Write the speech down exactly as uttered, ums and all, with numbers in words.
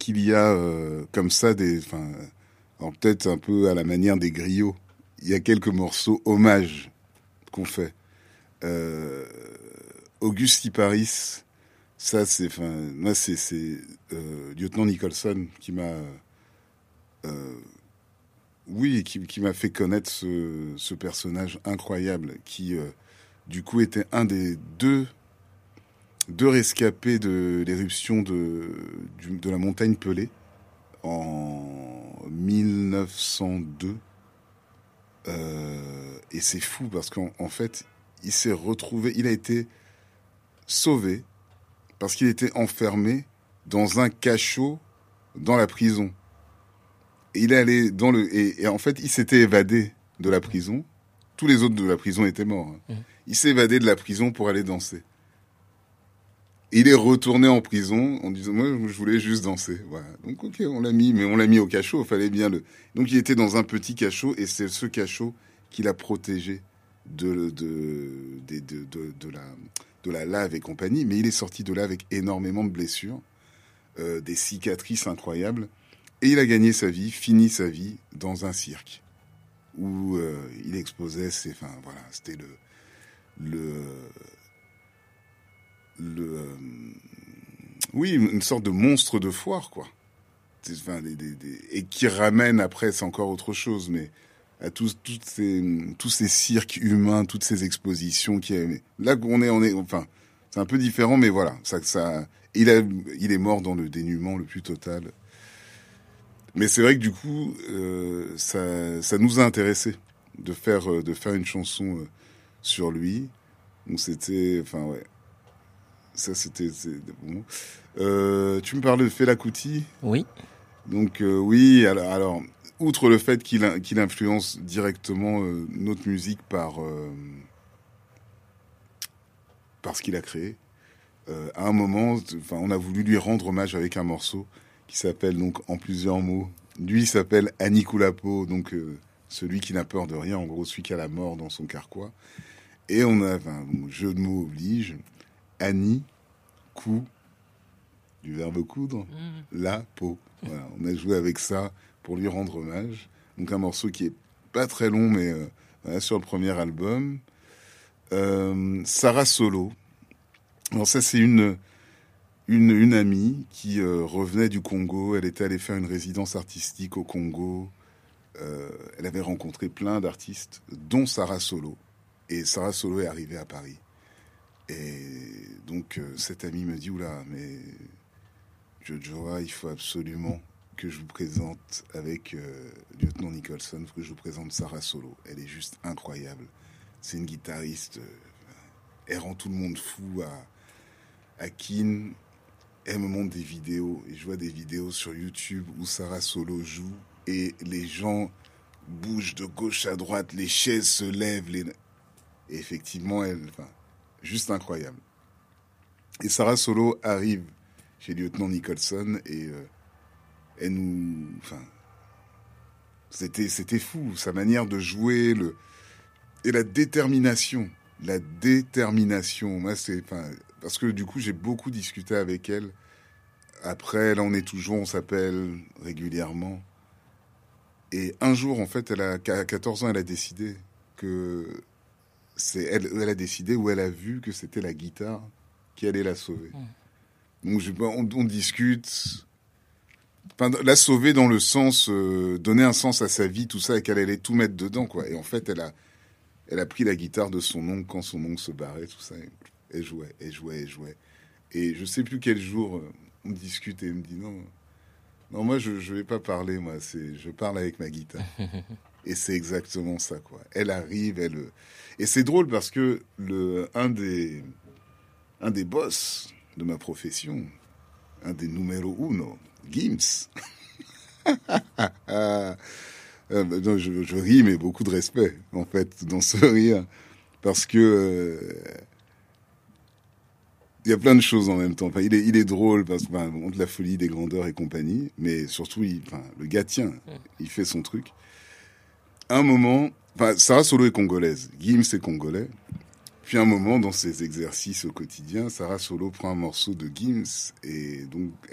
qu'il y a euh, comme ça des, enfin, alors peut-être un peu à la manière des griots. Il y a quelques morceaux hommages qu'on fait. Euh, Auguste Paris, ça c'est, enfin, moi c'est c'est euh, lieutenant Nicholson qui m'a, euh, oui, qui, qui m'a fait connaître ce, ce personnage incroyable qui, euh, du coup, était un des deux deux rescapés de l'éruption de du, de la montagne Pelée en mille neuf cent deux. Euh, et c'est fou parce qu'en en fait, il s'est retrouvé, il a été sauvé parce qu'il était enfermé dans un cachot dans la prison. Et il est allé dans le et, et en fait, il s'était évadé de la prison. Tous les autres de la prison étaient morts. Hein. Mmh. Il s'est évadé de la prison pour aller danser. Et il est retourné en prison en disant moi je voulais juste danser. Voilà. Donc ok, on l'a mis, mais on l'a mis au cachot. Il fallait bien le. Donc il était dans un petit cachot et c'est ce cachot qui l'a protégé de de de, de, de, de la de la lave et compagnie. Mais il est sorti de là avec énormément de blessures, euh, des cicatrices incroyables, et il a gagné sa vie, fini sa vie dans un cirque où euh, il exposait ses. Enfin voilà, c'était le le le euh, oui, une sorte de monstre de foire, quoi. Enfin, des, des, des, et qui ramène après, c'est encore autre chose, mais à tous, toutes ces, tous ces cirques humains, toutes ces expositions qui, là on est, on est, enfin, c'est un peu différent, mais voilà, ça, ça, il a, il est mort dans le dénuement le plus total. Mais c'est vrai que du coup, euh, ça, ça nous a intéressé de faire, de faire une chanson euh, sur lui. Donc c'était, enfin ouais. Ça, c'était... Bon. Euh, tu me parlais de Fela Kuti ? Oui. Donc, euh, oui, alors, alors, outre le fait qu'il, qu'il influence directement euh, notre musique par, euh, par ce qu'il a créé, euh, à un moment, enfin, on a voulu lui rendre hommage avec un morceau qui s'appelle, donc, en plusieurs mots. Lui, il s'appelle Annie Koulapo, donc euh, celui qui n'a peur de rien, en gros, celui qui a la mort dans son carquois. Et on a, enfin, bon, jeu de mots oblige, Annie, coup, du verbe coudre, mmh. La peau. Voilà, on a joué avec ça pour lui rendre hommage. Donc un morceau qui est pas très long, mais euh, voilà, sur le premier album. Euh, Sarah Solo. Alors ça, c'est une, une, une amie qui euh, revenait du Congo. Elle était allée faire une résidence artistique au Congo. Euh, elle avait rencontré plein d'artistes, dont Sarah Solo. Et Sarah Solo est arrivée à Paris. Et donc, euh, cette amie me dit, oula, mais Jojoa, il faut absolument que je vous présente avec euh, Lieutenant Nicholson, que je vous présente Sarah Solo. Elle est juste incroyable. C'est une guitariste, euh, elle rend tout le monde fou. À, à Keene, elle me montre des vidéos, et je vois des vidéos sur YouTube où Sarah Solo joue, et les gens bougent de gauche à droite, les chaises se lèvent, les... et effectivement, elle... Enfin, juste incroyable. Et Sarah Solo arrive chez Lieutenant Nicholson et euh, elle nous, enfin, c'était c'était fou sa manière de jouer le et la détermination, la détermination. Moi, c'est, enfin, parce que du coup, j'ai beaucoup discuté avec elle. Après, là, on est toujours, on s'appelle régulièrement. Et un jour, en fait, elle a à quatorze ans, elle a décidé que c'est elle, elle a décidé ou elle a vu que c'était la guitare qui allait la sauver. Mmh. Donc je, on, on discute, enfin, la sauver dans le sens euh, donner un sens à sa vie, tout ça, et qu'elle allait tout mettre dedans, quoi. Et en fait, elle a, elle a pris la guitare de son oncle quand son oncle se barrait, tout ça. Et elle jouait, elle jouait, elle jouait. Et je sais plus quel jour euh, on discute et elle me dit non, non, moi je, je vais pas parler, moi, c'est, je parle avec ma guitare. Et c'est exactement ça, quoi. Elle arrive, elle... Et c'est drôle parce que le, un des, un des boss de ma profession, un des numéro uno, Gims. euh, non, je, je ris, mais beaucoup de respect, en fait, dans ce rire. Parce que... Euh, il y a plein de choses en même temps. Enfin, il est, il est drôle parce que, enfin, on de la folie, des grandeurs et compagnie, mais surtout, il, enfin, le gars tient, il fait son truc. À un moment, enfin, Sarah Solo est congolaise, Gims est congolais. Puis à un moment, dans ses exercices au quotidien, Sarah Solo prend un morceau de Gims et donc